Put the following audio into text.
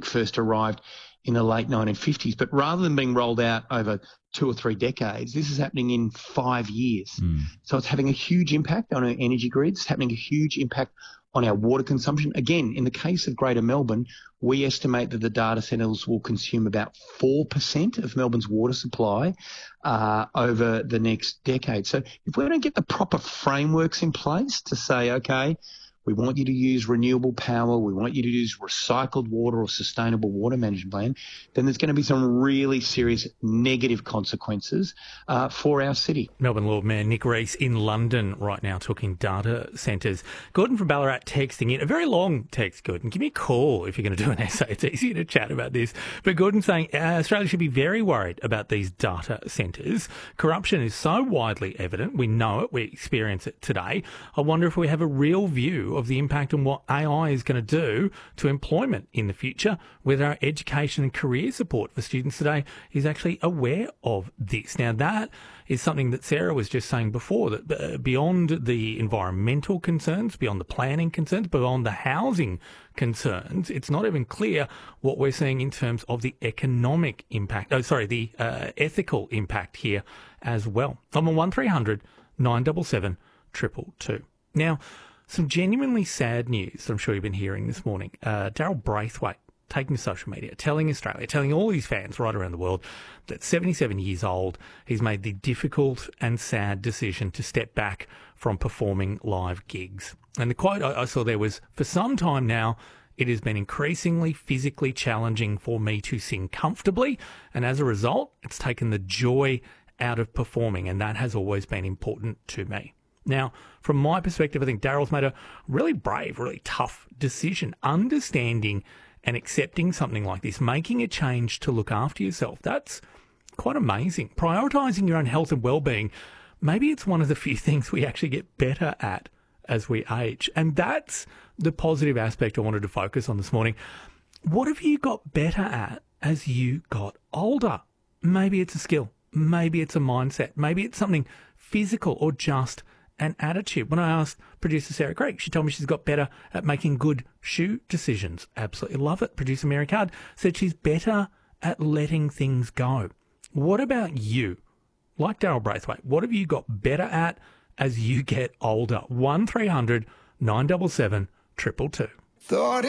first arrived in the late 1950s. But rather than being rolled out over 2 or 3 decades, this is happening in 5 years. So it's having a huge impact on our energy grids, it's having a huge impact on our water consumption. Again, in the case of Greater Melbourne, we estimate that the data centres will consume about 4% of Melbourne's water supply over the next decade. So if we don't get the proper frameworks in place to say, okay, we want you to use renewable power, we want you to use recycled water or sustainable water management plan, then there's going to be some really serious negative consequences for our city. Melbourne Lord Mayor Nick Rees in London right now talking data centres. Gordon from Ballarat texting in, a very long text, Gordon. Give me a call if you're going to do an essay. It's easy to chat about this. But Gordon's saying Australia should be very worried about these data centres. Corruption is so widely evident. We know it. We experience it today. I wonder if we have a real view of the impact on what AI is going to do to employment in the future, whether our education and career support for students today is actually aware of this. Now, that is something that Sarah was just saying before, that beyond the environmental concerns, beyond the planning concerns, beyond the housing concerns, it's not even clear what we're seeing in terms of the economic impact, the ethical impact here as well. I'm on 1300 977 222. Now, some genuinely sad news I'm sure you've been hearing this morning. Daryl Braithwaite taking to social media, telling Australia, telling all his fans right around the world that 77 years old, he's made the difficult and sad decision to step back from performing live gigs. And the quote I saw there was, "For some time now, it has been increasingly physically challenging for me to sing comfortably, and as a result, it's taken the joy out of performing, and that has always been important to me." Now, from my perspective, I think Daryl's made a really brave, really tough decision. Understanding and accepting something like this, making a change to look after yourself, that's quite amazing. Prioritising your own health and well-being, maybe it's one of the few things we actually get better at as we age. And that's the positive aspect I wanted to focus on this morning. What have you got better at as you got older? Maybe it's a skill. Maybe it's a mindset. Maybe it's something physical or just an attitude. When I asked producer Sarah Craig, she told me she's got better at making good shoe decisions. Absolutely love it. Producer Mary Card said she's better at letting things go. What about you? Like Daryl Braithwaite, what have you got better at as you get older? 1300 977 222.